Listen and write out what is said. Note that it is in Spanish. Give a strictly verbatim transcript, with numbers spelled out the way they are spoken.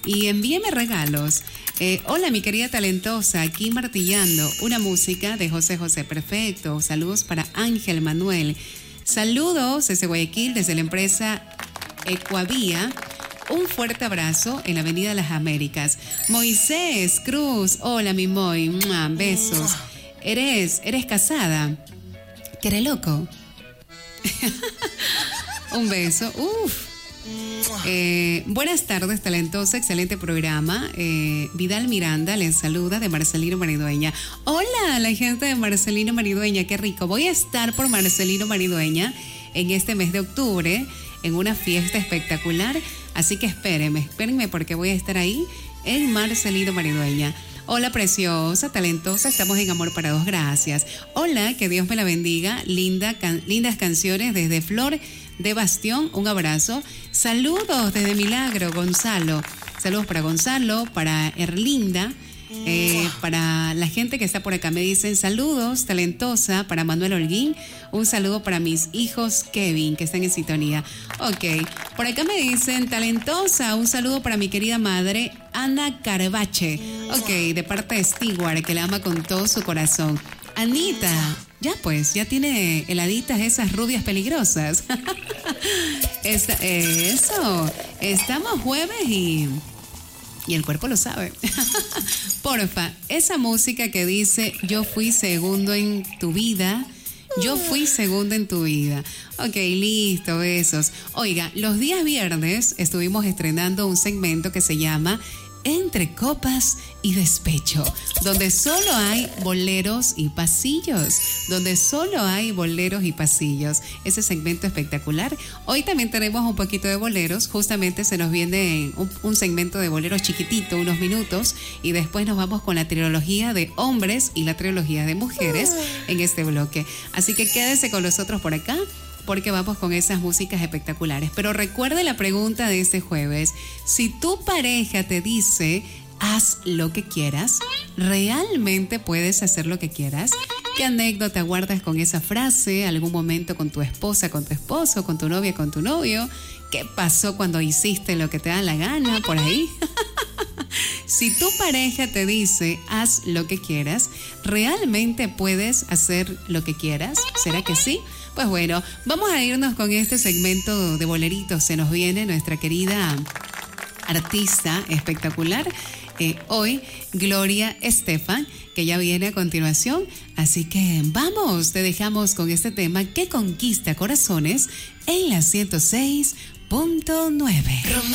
y envíeme regalos. Eh, hola, mi querida talentosa, aquí martillando una música de José José. Perfecto. Saludos para Ángel Manuel. Saludos desde Guayaquil, desde la empresa Ecuavía. Un fuerte abrazo en la Avenida Las Américas. Moisés Cruz, hola mi Moy, ¡mua! Besos. Eres, eres casada. ¿Que eres loco? Un beso. Uf. Eh, buenas tardes, talentosa, excelente programa. Eh, Vidal Miranda les saluda de Marcelino Maridueña. Hola, la gente de Marcelino Maridueña, qué rico. Voy a estar por Marcelino Maridueña en este mes de octubre en una fiesta espectacular, así que espérenme, espérenme porque voy a estar ahí en Marcelino Maridueña. Hola, preciosa, talentosa, estamos en Amor para Dos, gracias. Hola, que Dios me la bendiga. Linda, can, lindas canciones desde Flor de Bastión, un abrazo. Saludos desde Milagro, Gonzalo. Saludos para Gonzalo, para Erlinda, eh, para la gente que está por acá. Me dicen saludos, talentosa, para Manuel Holguín. Un saludo para mis hijos Kevin, que están en sintonía. Ok, por acá me dicen talentosa, un saludo para mi querida madre Ana Carvache. Ok, de parte de Stewart, que la ama con todo su corazón. Anita, ya pues, ya tiene heladitas esas rubias peligrosas. Esta, eso, estamos jueves y, y el cuerpo lo sabe. Porfa, esa música que dice yo fui segundo en tu vida, yo fui segundo en tu vida. Ok, listo, besos. Oiga, los días viernes estuvimos estrenando un segmento que se llama Entre Copas y Despecho, donde solo hay boleros y pasillos, donde solo hay boleros y pasillos. Ese segmento espectacular. Hoy también tenemos un poquito de boleros, justamente se nos viene un, un segmento de boleros chiquitito, unos minutos, y después nos vamos con la trilogía de hombres y la trilogía de mujeres en este bloque. Así que quédese con nosotros por acá, porque vamos con esas músicas espectaculares. Pero recuerde la pregunta de este jueves. Si tu pareja te dice, haz lo que quieras, ¿realmente puedes hacer lo que quieras? ¿Qué anécdota guardas con esa frase? ¿Algún momento con tu esposa, con tu esposo, con tu novia, con tu novio? ¿Qué pasó cuando hiciste lo que te da la gana por ahí? Si tu pareja te dice, haz lo que quieras, ¿realmente puedes hacer lo que quieras? ¿Será que sí? Pues bueno, vamos a irnos con este segmento de boleritos. Se nos viene nuestra querida artista espectacular, eh, hoy Gloria Estefan, que ya viene a continuación. Así que vamos, te dejamos con este tema que conquista corazones en la ciento seis punto nueve.